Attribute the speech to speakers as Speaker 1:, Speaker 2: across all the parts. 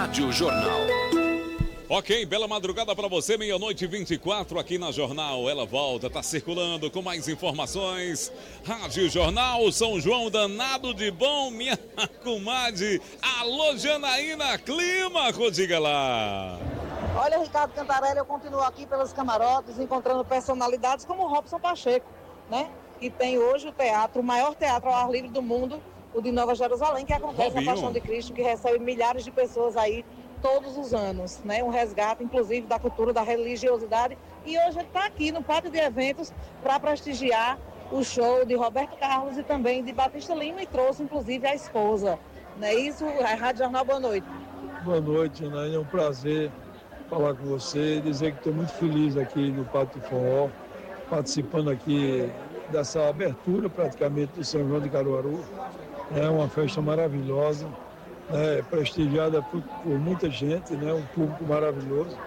Speaker 1: Rádio Jornal.
Speaker 2: Ok, bela madrugada para você, 00:24 aqui na Jornal. Ela volta, tá circulando com mais informações. Rádio Jornal, São João danado de bom, minha comadre. Alô, Janaína Clima, diga lá.
Speaker 3: Olha, Ricardo Cantarelli, eu continuo aqui pelos camarotes, encontrando personalidades como o Robson Pacheco, né? Que tem hoje o teatro, o maior teatro ao ar livre do mundo, o de Nova Jerusalém, que acontece na Paixão de Cristo, que recebe milhares de pessoas aí todos os anos, né? Um resgate, inclusive, da cultura, da religiosidade. E hoje ele está aqui no pátio de eventos para prestigiar o show de Roberto Carlos e também de Batista Lima e trouxe, inclusive, a esposa. Não é isso? A Rádio Jornal, boa noite.
Speaker 4: Boa noite, Janaína. É um prazer falar com você, dizer que estou muito feliz aqui no Pátio de Forró, participando aqui dessa abertura praticamente do São João de Caruaru. É uma festa maravilhosa, prestigiada por muita gente, né? Um público maravilhoso.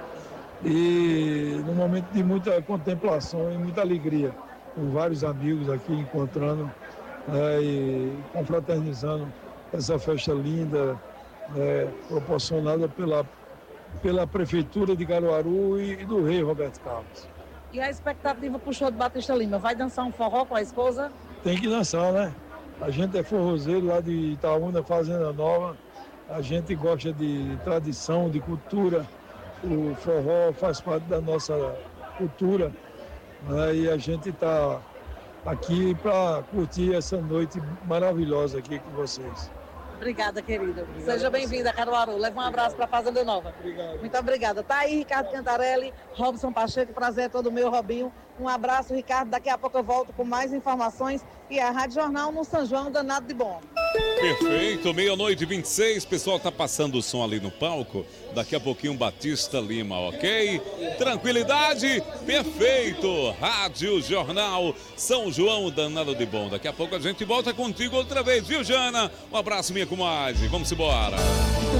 Speaker 4: E num momento de muita contemplação e muita alegria, com vários amigos aqui encontrando, e confraternizando essa festa linda, proporcionada pela Prefeitura de Caruaru e do Rei Roberto Carlos.
Speaker 3: E a expectativa para o show de Batista Lima? Vai dançar um forró com a esposa?
Speaker 4: Tem que dançar, né? A gente é forrozeiro lá de Itaúna, Fazenda Nova. A gente gosta de tradição, de cultura. O forró faz parte da nossa cultura, né? E a gente está aqui para curtir essa noite maravilhosa aqui com vocês.
Speaker 3: Obrigada, querido. Seja bem-vinda a Caruaru. Leva um abraço para a Fazenda Nova.
Speaker 4: Obrigado.
Speaker 3: Muito obrigada. Tá aí, Ricardo Cantarelli, Robson Pacheco, prazer é todo meu, Robinho. Um abraço, Ricardo. Daqui a pouco eu volto com mais informações. E a Rádio Jornal no São João, danado de bom.
Speaker 2: Perfeito, 00:26, pessoal tá passando o som ali no palco, daqui a pouquinho Batista Lima, ok? Tranquilidade, perfeito, Rádio Jornal, São João danado de bom, daqui a pouco a gente volta contigo outra vez, viu, Jana? Um abraço, minha comadre, vamos embora.